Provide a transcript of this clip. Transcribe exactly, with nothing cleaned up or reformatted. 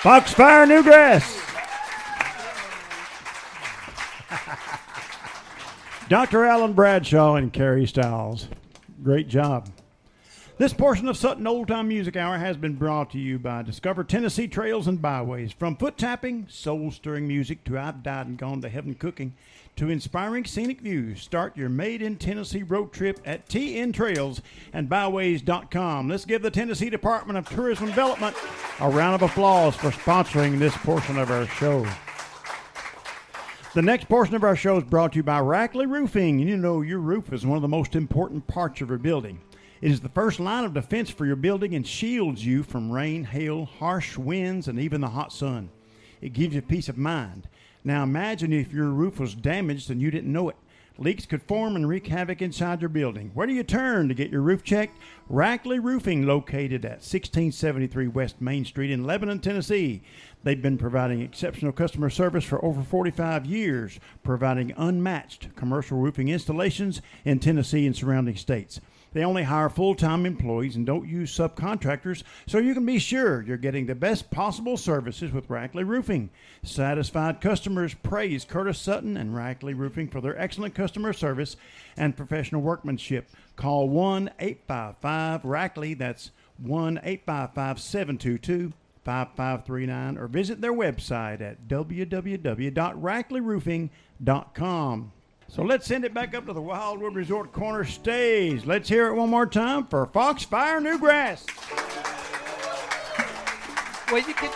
Foxfire Newgrass. Doctor Alan Bradshaw and Carrie Stiles. Great job. This portion of Sutton Old Time Music Hour has been brought to you by Discover Tennessee Trails and Byways. From foot tapping, soul-stirring music to I've Died and Gone to Heaven cooking to inspiring scenic views, start your Made in Tennessee road trip at T N Trails and Byways dot com. Let's give the Tennessee Department of Tourism Development a round of applause for sponsoring this portion of our show. The next portion of our show is brought to you by Rackley Roofing. You know your roof is one of the most important parts of your building. It is the first line of defense for your building and shields you from rain, hail, harsh winds, and even the hot sun. It gives you peace of mind. Now imagine if your roof was damaged and you didn't know it. Leaks could form and wreak havoc inside your building. Where do you turn to get your roof checked? Rackley Roofing, located at sixteen seventy-three West Main Street in Lebanon, Tennessee. They've been providing exceptional customer service for over forty-five years, providing unmatched commercial roofing installations in Tennessee and surrounding states. They only hire full-time employees and don't use subcontractors, so you can be sure you're getting the best possible services with Rackley Roofing. Satisfied customers praise Curtis Sutton and Rackley Roofing for their excellent customer service and professional workmanship. Call one eight five five Rackley, that's one eight five five, seven two two, five five three nine, or visit their website at w w w dot rackley roofing dot com. So let's send it back up to the Wildwood Resort Corner stage. Let's hear it one more time for Foxfire Newgrass. Well, you can